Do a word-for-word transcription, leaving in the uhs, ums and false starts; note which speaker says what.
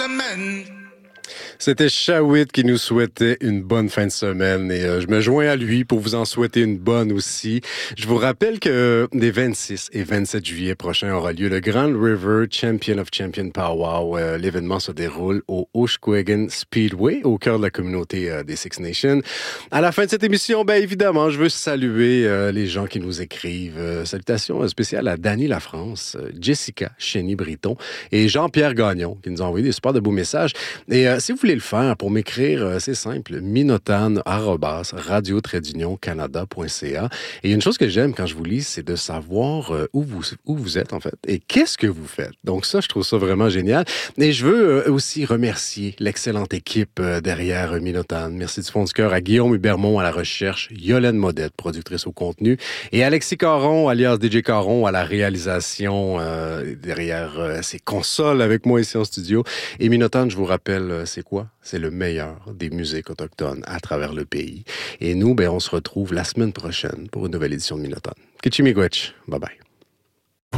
Speaker 1: semaine.
Speaker 2: C'était Shawit qui nous souhaitait une bonne fin de semaine et euh, je me joins à lui pour vous en souhaiter une bonne aussi. Je vous rappelle que les vingt-six et vingt-sept juillet prochains aura lieu le Grand River Champion of Champion Powwow. Euh, l'événement se déroule au Oshkogan Speedway, au cœur de la communauté euh, des Six Nations. À la fin de cette émission, bien évidemment, je veux saluer euh, les gens qui nous écrivent. Euh, salutations spéciales à Dany Lafrance, euh, Jessica Chény-Briton et Jean-Pierre Gagnon qui nous ont envoyé des super de beaux messages. Et euh, si vous voulez le faire, pour m'écrire, euh, c'est simple, minotane arobase radio trait canada point c a. Et une chose que j'aime quand je vous lis, c'est de savoir euh, où, vous, où vous êtes, en fait, et qu'est-ce que vous faites. Donc ça, je trouve ça vraiment génial. Et je veux euh, aussi remercier l'excellente équipe euh, derrière euh, Minotane. Merci du fond du cœur à Guillaume Hubermont à la recherche, Yolène Modette, productrice au contenu, et Alexis Caron, alias D J Caron, à la réalisation euh, derrière euh, ces consoles avec moi ici en studio. Et Minotane, je vous rappelle, euh, c'est quoi? C'est le meilleur des musiques autochtones à travers le pays. Et nous, ben, on se retrouve la semaine prochaine pour une nouvelle édition de Minotane. Kichimigwech. Bye bye.